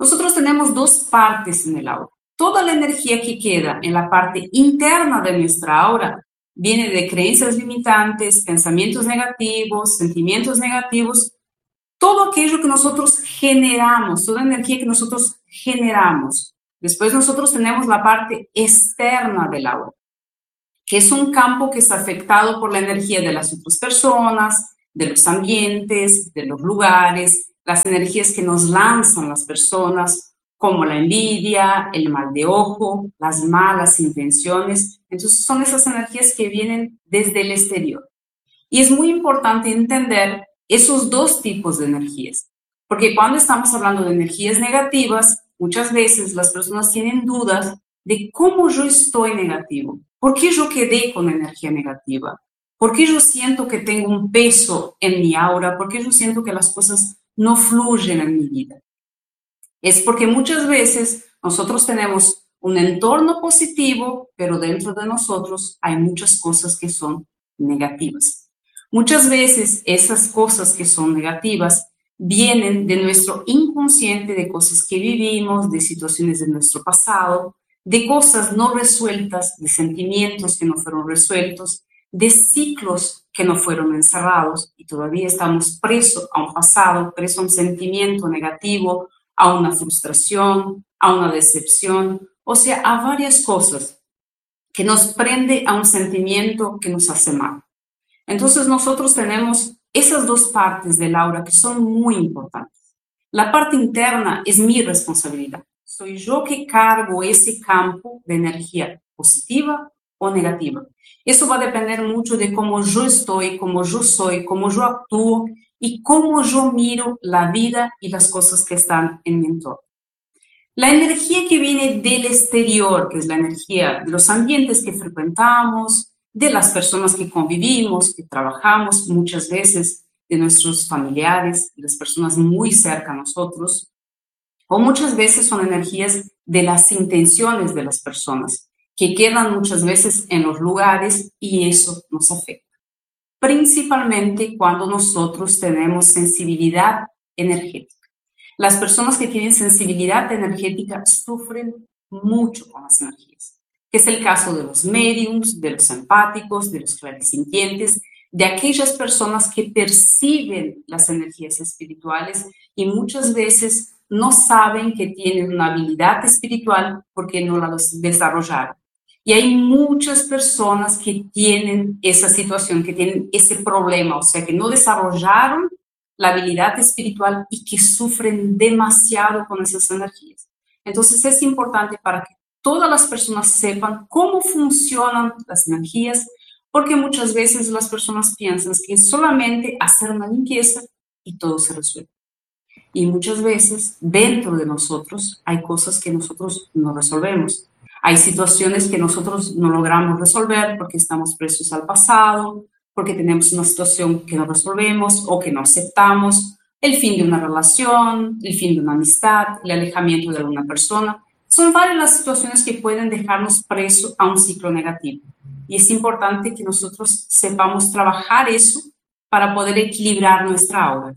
Nosotros tenemos dos partes en el aura. Toda la energía que queda en la parte interna de nuestra aura viene de creencias limitantes, pensamientos negativos, sentimientos negativos, todo aquello que nosotros generamos, toda energía que nosotros generamos. Después nosotros tenemos la parte externa del aura, que es un campo que está afectado por la energía de las otras personas, de los ambientes, de los lugares, las energías que nos lanzan las personas, como la envidia, el mal de ojo, las malas intenciones. Entonces son esas energías que vienen desde el exterior. Y es muy importante entender esos dos tipos de energías, porque cuando estamos hablando de energías negativas, muchas veces las personas tienen dudas de cómo yo estoy negativo, por qué yo quedé con energía negativa, por qué yo siento que tengo un peso en mi aura, por qué yo siento que las cosas no fluyen en mi vida. Es porque muchas veces nosotros tenemos un entorno positivo, pero dentro de nosotros hay muchas cosas que son negativas. Muchas veces esas cosas que son negativas vienen de nuestro inconsciente, de cosas que vivimos, de situaciones de nuestro pasado, de cosas no resueltas, de sentimientos que no fueron resueltos, de ciclos que no fueron encerrados y todavía estamos presos a un pasado, presos a un sentimiento negativo, a una frustración, a una decepción, o sea, a varias cosas que nos prende a un sentimiento que nos hace mal. Entonces nosotros tenemos esas dos partes del aura que son muy importantes. La parte interna es mi responsabilidad. Soy yo que cargo ese campo de energía positiva o negativa. Eso va a depender mucho de cómo yo estoy, cómo yo soy, cómo yo actúo y cómo yo miro la vida y las cosas que están en mi entorno. La energía que viene del exterior, que es la energía de los ambientes que frecuentamos, de las personas que convivimos, que trabajamos muchas veces, de nuestros familiares, de las personas muy cerca a nosotros, o muchas veces son energías de las intenciones de las personas, que quedan muchas veces en los lugares y eso nos afecta. Principalmente cuando nosotros tenemos sensibilidad energética. Las personas que tienen sensibilidad energética sufren mucho con las energías, que es el caso de los médiums, de los empáticos, de los clarisintientes, de aquellas personas que perciben las energías espirituales y muchas veces no saben que tienen una habilidad espiritual porque no la desarrollaron. Y hay muchas personas que tienen esa situación, que tienen ese problema, o sea, que no desarrollaron la habilidad espiritual y que sufren demasiado con esas energías. Entonces es importante para que todas las personas sepan cómo funcionan las energías, porque muchas veces las personas piensan que es solamente hacer una limpieza y todo se resuelve. Y muchas veces dentro de nosotros hay cosas que nosotros no resolvemos. Hay situaciones que nosotros no logramos resolver porque estamos presos al pasado, porque tenemos una situación que no resolvemos o que no aceptamos, el fin de una relación, el fin de una amistad, el alejamiento de alguna persona. Son varias las situaciones que pueden dejarnos presos a un ciclo negativo. Y es importante que nosotros sepamos trabajar eso para poder equilibrar nuestra aura.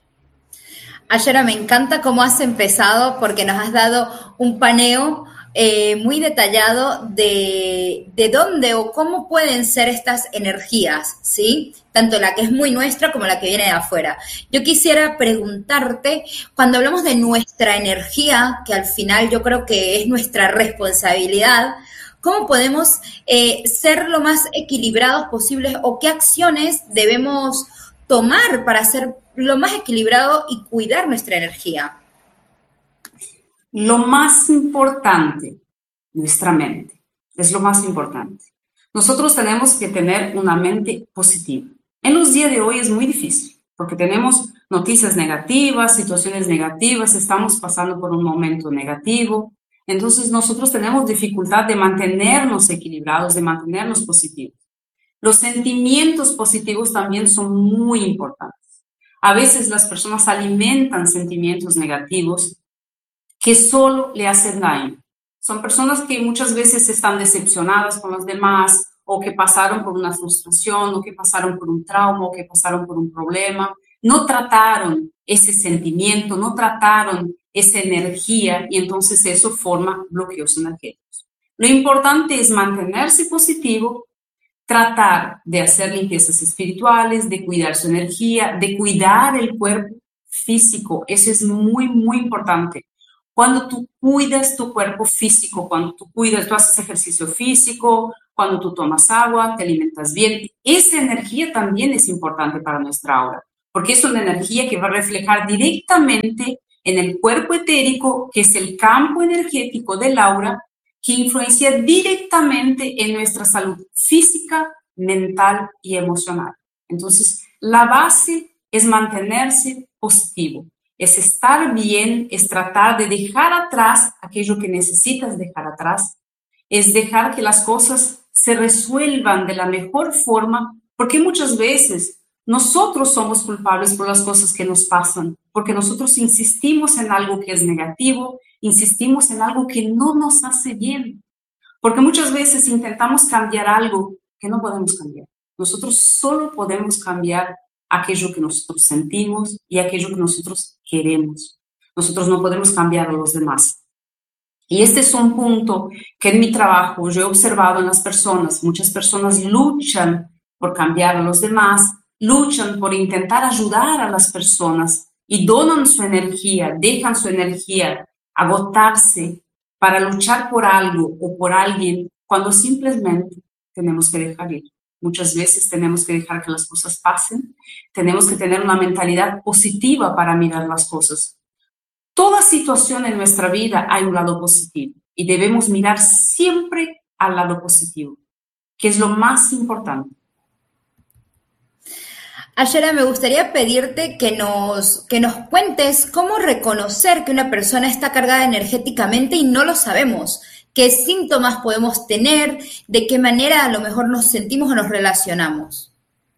Ayora, me encanta cómo has empezado porque nos has dado un paneo muy detallado de dónde o cómo pueden ser estas energías, ¿sí? Tanto la que es muy nuestra como la que viene de afuera. Yo quisiera preguntarte, cuando hablamos de nuestra energía, que al final yo creo que es nuestra responsabilidad, ¿cómo podemos ser lo más equilibrados posibles o qué acciones debemos tomar para ser lo más equilibrado y cuidar nuestra energía? Lo más importante, nuestra mente, es lo más importante. Nosotros tenemos que tener una mente positiva. En los días de hoy es muy difícil, porque tenemos noticias negativas, situaciones negativas, estamos pasando por un momento negativo. Entonces nosotros tenemos dificultad de mantenernos equilibrados, de mantenernos positivos. Los sentimientos positivos también son muy importantes. A veces las personas alimentan sentimientos negativos que solo le hacen daño. Son personas que muchas veces están decepcionadas con los demás o que pasaron por una frustración o que pasaron por un trauma o que pasaron por un problema. No trataron ese sentimiento, no trataron esa energía y entonces eso forma bloqueos energéticos. Lo importante es mantenerse positivo, tratar de hacer limpiezas espirituales, de cuidar su energía, de cuidar el cuerpo físico. Eso es muy, muy importante. Cuando tú cuidas tu cuerpo físico, cuando tú haces ejercicio físico, cuando tú tomas agua, te alimentas bien, esa energía también es importante para nuestra aura, porque es una energía que va a reflejar directamente en el cuerpo etérico, que es el campo energético del aura, que influencia directamente en nuestra salud física, mental y emocional. Entonces, la base es mantenerse positivo, es estar bien, es tratar de dejar atrás aquello que necesitas dejar atrás, es dejar que las cosas se resuelvan de la mejor forma, porque muchas veces nosotros somos culpables por las cosas que nos pasan, porque nosotros insistimos en algo que es negativo, insistimos en algo que no nos hace bien, porque muchas veces intentamos cambiar algo que no podemos cambiar. Nosotros solo podemos cambiar aquello que nosotros sentimos y aquello que nosotros queremos. Nosotros no podemos cambiar a los demás. Y este es un punto que en mi trabajo yo he observado en las personas. Muchas personas luchan por cambiar a los demás, luchan por intentar ayudar a las personas y donan su energía, dejan su energía agotarse para luchar por algo o por alguien, cuando simplemente tenemos que dejar ir. Muchas veces tenemos que dejar que las cosas pasen, tenemos que tener una mentalidad positiva para mirar las cosas. Toda situación en nuestra vida hay un lado positivo y debemos mirar siempre al lado positivo, que es lo más importante. Ayala, me gustaría pedirte que nos cuentes cómo reconocer que una persona está cargada energéticamente y no lo sabemos. ¿Qué síntomas podemos tener? ¿De qué manera a lo mejor nos sentimos o nos relacionamos?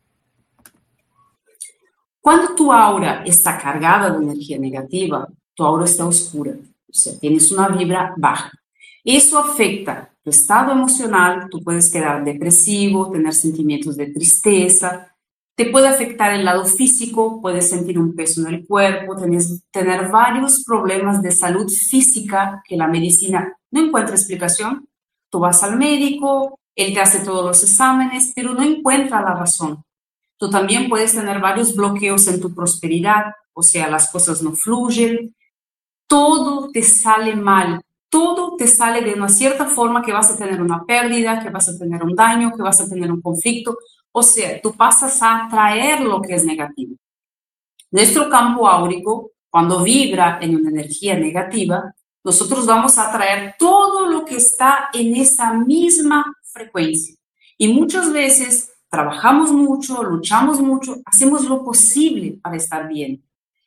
Cuando tu aura está cargada de energía negativa, tu aura está oscura, o sea, tienes una vibra baja. Eso afecta tu estado emocional, tú puedes quedar depresivo, tener sentimientos de tristeza, te puede afectar el lado físico, puedes sentir un peso en el cuerpo, tener varios problemas de salud física que la medicina no encuentra explicación. Tú vas al médico, él te hace todos los exámenes, pero no encuentra la razón. Tú también puedes tener varios bloqueos en tu prosperidad, o sea, las cosas no fluyen, todo te sale mal, todo te sale de una cierta forma que vas a tener una pérdida, que vas a tener un daño, que vas a tener un conflicto. O sea, tú pasas a atraer lo que es negativo. Nuestro campo áurico, cuando vibra en una energía negativa, nosotros vamos a atraer todo lo que está en esa misma frecuencia. Y muchas veces trabajamos mucho, luchamos mucho, hacemos lo posible para estar bien.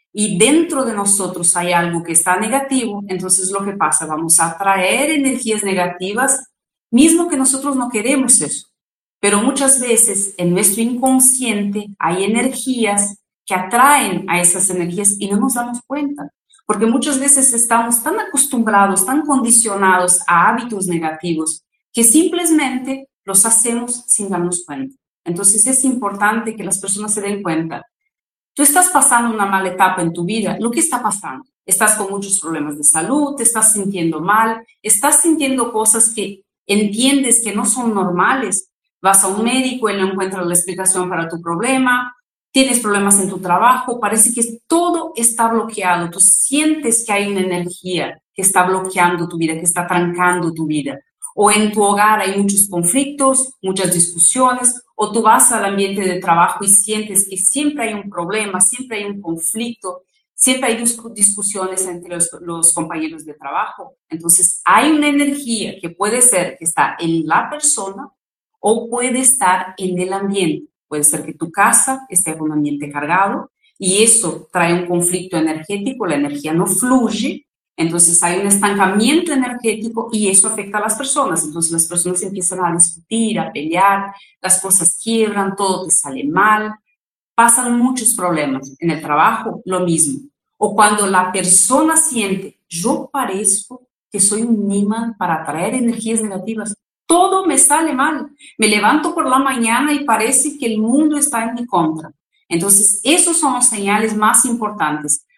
Y dentro de nosotros hay algo que está negativo, entonces lo que pasa, vamos a atraer energías negativas, mismo que nosotros no queremos eso. Pero muchas veces en nuestro inconsciente hay energías que atraen a esas energías y no nos damos cuenta. Porque muchas veces estamos tan acostumbrados, tan condicionados a hábitos negativos que simplemente los hacemos sin darnos cuenta. Entonces es importante que las personas se den cuenta. Tú estás pasando una mala etapa en tu vida. ¿Lo que está pasando? Estás con muchos problemas de salud, te estás sintiendo mal, estás sintiendo cosas que entiendes que no son normales. Vas a un médico, él no encuentra la explicación para tu problema, tienes problemas en tu trabajo, parece que todo está bloqueado. Tú sientes que hay una energía que está bloqueando tu vida, que está trancando tu vida. O en tu hogar hay muchos conflictos, muchas discusiones, o tú vas al ambiente de trabajo y sientes que siempre hay un problema, siempre hay un conflicto, siempre hay discusiones entre los compañeros de trabajo. Entonces hay una energía que puede ser que está en la persona o puede estar en el ambiente. Puede ser que tu casa esté en un ambiente cargado y eso trae un conflicto energético, la energía no fluye, entonces hay un estancamiento energético y eso afecta a las personas. Entonces las personas empiezan a discutir, a pelear, las cosas quiebran, todo te sale mal, pasan muchos problemas. En el trabajo, lo mismo. O cuando la persona siente, yo parezco que soy un imán para atraer energías negativas, todo me sale mal. Me levanto por la mañana y parece que el mundo está en mi contra. Entonces, esos son los señales más importantes.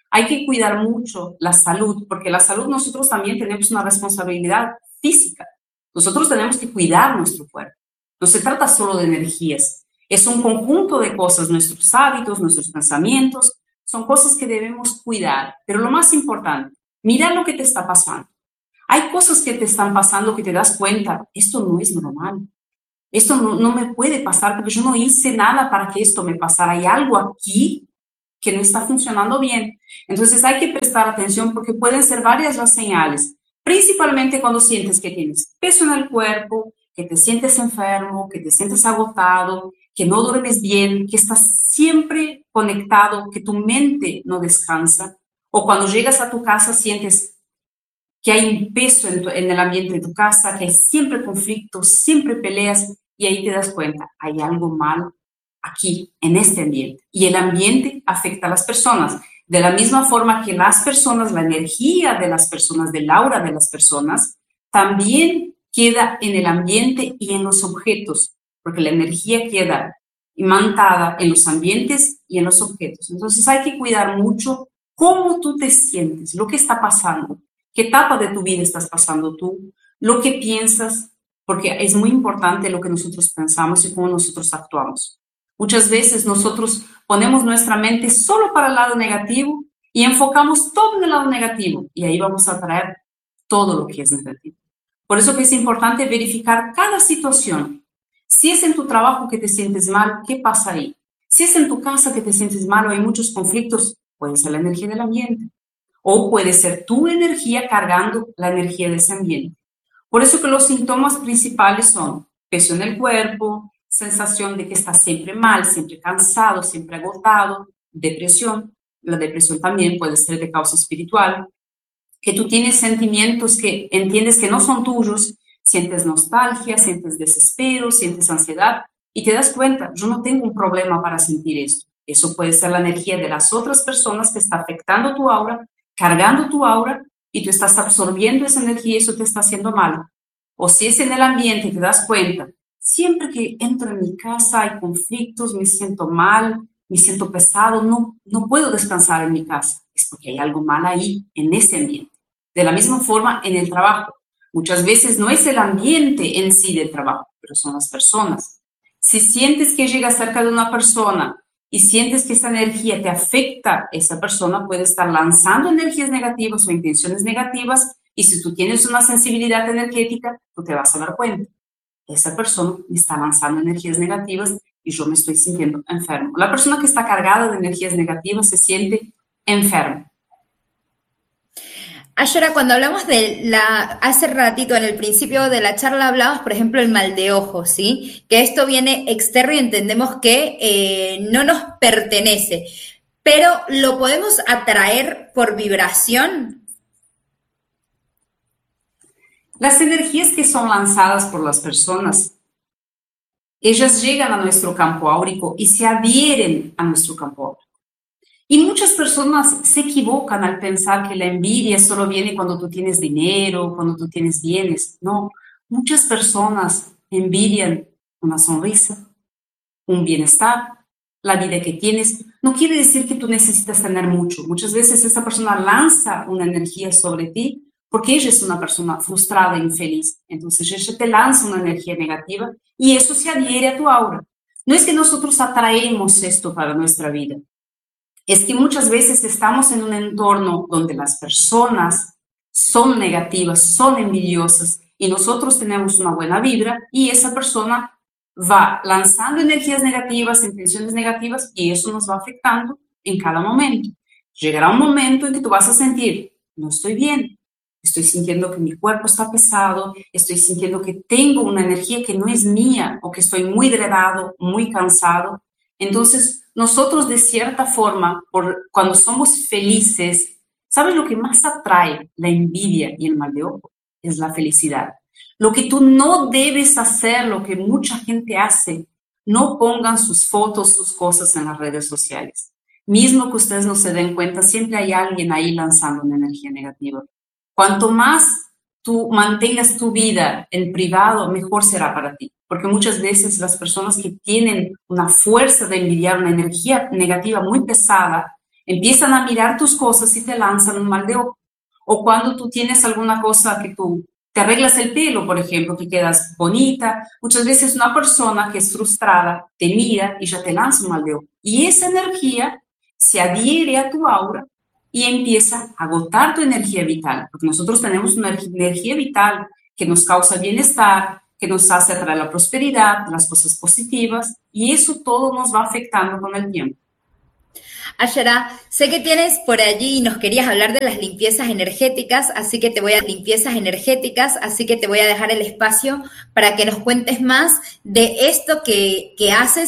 Hay que cuidar mucho la salud, porque la salud nosotros también tenemos una responsabilidad física. Nosotros tenemos que cuidar nuestro cuerpo. No se trata solo de energías. Es un conjunto de cosas, nuestros hábitos, nuestros pensamientos, son cosas que debemos cuidar. Pero lo más importante, mira lo que te está pasando. Hay cosas que te están pasando que te das cuenta, esto no es normal. Esto no me puede pasar porque yo no hice nada para que esto me pasara. Hay algo aquí que no está funcionando bien. Entonces hay que prestar atención porque pueden ser varias las señales, principalmente cuando sientes que tienes peso en el cuerpo, que te sientes enfermo, que te sientes agotado, que no duermes bien, que estás siempre conectado, que tu mente no descansa, o cuando llegas a tu casa sientes que hay un peso en el ambiente de tu casa, que hay siempre conflictos, siempre peleas, y ahí te das cuenta, hay algo mal aquí, en este ambiente. Y el ambiente afecta a las personas. De la misma forma que las personas, la energía de las personas, del aura de las personas, también queda en el ambiente y en los objetos, porque la energía queda imantada en los ambientes y en los objetos. Entonces hay que cuidar mucho cómo tú te sientes, lo que está pasando, qué etapa de tu vida estás pasando tú, lo que piensas, porque es muy importante lo que nosotros pensamos y cómo nosotros actuamos. Muchas veces nosotros ponemos nuestra mente solo para el lado negativo y enfocamos todo en el lado negativo y ahí vamos a traer todo lo que es negativo. Por eso que es importante verificar cada situación. Si es en tu trabajo que te sientes mal, ¿qué pasa ahí? Si es en tu casa que te sientes mal o hay muchos conflictos, puede ser la energía del ambiente. O puede ser tu energía cargando la energía de ese ambiente. Por eso que los síntomas principales son peso en el cuerpo, sensación de que estás siempre mal, siempre cansado, siempre agotado, depresión. La depresión también puede ser de causa espiritual. Que tú tienes sentimientos que entiendes que no son tuyos, sientes nostalgia, sientes desespero, sientes ansiedad y te das cuenta, yo no tengo un problema para sentir esto. Eso puede ser la energía de las otras personas que está afectando tu aura, cargando tu aura y tú estás absorbiendo esa energía y eso te está haciendo mal. O si es en el ambiente y te das cuenta, siempre que entro en mi casa hay conflictos, me siento mal, me siento pesado, no puedo descansar en mi casa. Es porque hay algo mal ahí, en ese ambiente. De la misma forma, en el trabajo. Muchas veces no es el ambiente en sí del trabajo, pero son las personas. Si sientes que llegas cerca de una persona y sientes que esa energía te afecta a esa persona, puede estar lanzando energías negativas o intenciones negativas y si tú tienes una sensibilidad energética, tú te vas a dar cuenta. Esa persona me está lanzando energías negativas y yo me estoy sintiendo enfermo. La persona que está cargada de energías negativas se siente enferma. Ayora, cuando hablamos hace ratito, en el principio de la charla hablabas, por ejemplo, el mal de ojo, ¿sí? Que esto viene externo y entendemos que no nos pertenece, pero ¿lo podemos atraer por vibración? Las energías que son lanzadas por las personas, ellas llegan a nuestro campo áurico y se adhieren a nuestro campo áurico. Y muchas personas se equivocan al pensar que la envidia solo viene cuando tú tienes dinero, cuando tú tienes bienes. No, muchas personas envidian una sonrisa, un bienestar, la vida que tienes. No quiere decir que tú necesitas tener mucho. Muchas veces esa persona lanza una energía sobre ti porque ella es una persona frustrada e infeliz. Entonces ella te lanza una energía negativa y eso se adhiere a tu aura. No es que nosotros atraemos esto para nuestra vida. Es que muchas veces estamos en un entorno donde las personas son negativas, son envidiosas y nosotros tenemos una buena vibra y esa persona va lanzando energías negativas, intenciones negativas y eso nos va afectando en cada momento. Llegará un momento en que tú vas a sentir, no estoy bien, estoy sintiendo que mi cuerpo está pesado, estoy sintiendo que tengo una energía que no es mía o que estoy muy drenado, muy cansado. Entonces, nosotros de cierta forma, cuando somos felices, ¿sabes lo que más atrae la envidia y el mal de ojo? Es la felicidad. Lo que tú no debes hacer, lo que mucha gente hace, no pongan sus fotos, sus cosas en las redes sociales. Mismo que ustedes no se den cuenta, siempre hay alguien ahí lanzando una energía negativa. Cuanto más tú mantengas tu vida en privado, mejor será para ti. Porque muchas veces las personas que tienen una fuerza de envidiar, una energía negativa muy pesada, Empiezan a mirar tus cosas y te lanzan un mal de ojo. O cuando tú tienes alguna cosa que tú te arreglas el pelo, por ejemplo, que quedas bonita, muchas veces una persona que es frustrada te mira y ya te lanza un mal de ojo. Y esa energía se adhiere a tu aura y empieza a agotar tu energía vital, porque nosotros tenemos una energía vital que nos causa bienestar, que nos hace atraer la prosperidad, las cosas positivas, y eso todo nos va afectando con el tiempo. Ashara, sé que tienes por allí y nos querías hablar de las limpiezas energéticas, así que te voy a dejar el espacio para que nos cuentes más de esto que haces